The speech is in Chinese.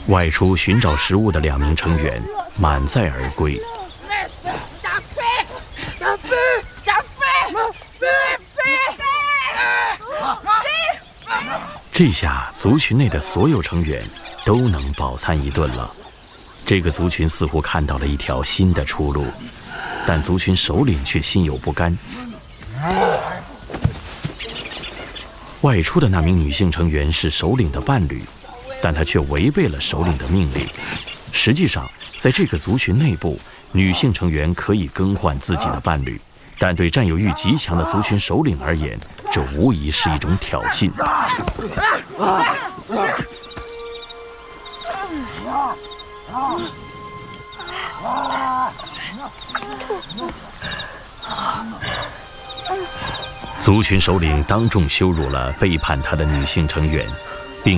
外出寻找食物的2名成员满载而归。这下族群内的所有成员都能饱餐一顿了。这个族群似乎看到了一条新的出路，但族群首领却心有不甘。外出的那名女性成员是首领的伴侣，但她却违背了首领的命令。实际上，在这个族群内部，女性成员可以更换自己的伴侣，但对占有欲极强的族群首领而言，这无疑是一种挑衅。族群首领当众羞辱了背叛他的女性成员，